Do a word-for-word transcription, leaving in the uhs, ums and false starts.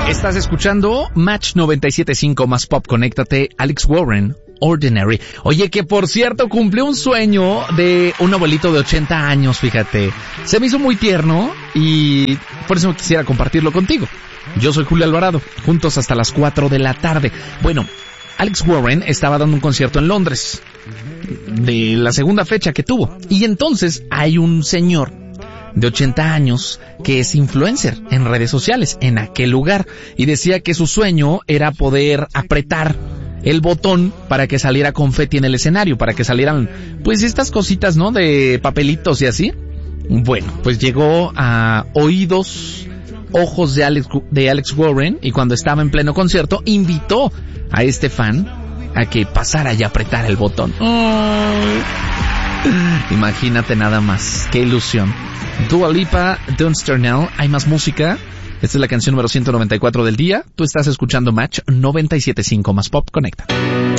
Estás escuchando Match noventa y siete punto cinco más Pop. Conéctate, Alex Warren, Ordinary. Oye, que por cierto cumplió un sueño de un abuelito de ochenta años, fíjate. Se me hizo muy tierno y por eso quisiera compartirlo contigo. Yo soy Julio Alvarado, juntos hasta las cuatro de la tarde. Bueno, Alex Warren estaba dando un concierto en Londres, de la segunda fecha que tuvo. Y entonces hay un señor de ochenta años que es influencer en redes sociales en aquel lugar y decía que su sueño era poder apretar el botón para que saliera confeti en el escenario, para que salieran pues estas cositas, ¿no?, de papelitos y así. Bueno, pues llegó a oídos, ojos de Alex, de Alex Warren, y cuando estaba en pleno concierto invitó a este fan a que pasara y apretara el botón. Oh. Imagínate nada más, qué ilusión. Dua Lipa, Don't Start Now. Hay más música. Esta es la canción número ciento noventa y cuatro del día. Tú estás escuchando Match noventa y siete punto cinco más Pop. Conecta.